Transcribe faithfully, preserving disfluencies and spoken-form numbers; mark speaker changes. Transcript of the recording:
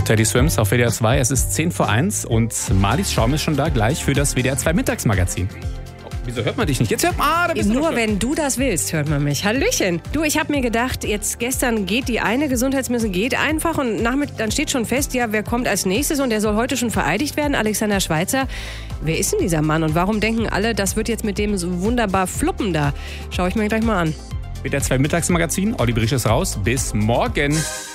Speaker 1: Teddy Swims auf W D R zwei. Es ist zehn vor eins und Marlies Schaum ist schon da, gleich für das W D R zwei Mittagsmagazin. Oh, wieso hört man dich nicht? Jetzt hört man, ah, da bist du
Speaker 2: Nur wenn du das willst, hört man mich. Hallöchen. Du, ich habe mir gedacht, jetzt gestern geht die eine Gesundheitsministerin geht einfach und nachmittag, dann steht schon fest, ja, wer kommt als nächstes und der soll heute schon vereidigt werden, Alexander Schweitzer. Wer ist denn dieser Mann und warum denken alle, das wird jetzt mit dem so wunderbar fluppen da? Schau ich mir gleich mal an.
Speaker 1: W D R zwei Mittagsmagazin, Olli Brisch ist raus. Bis morgen.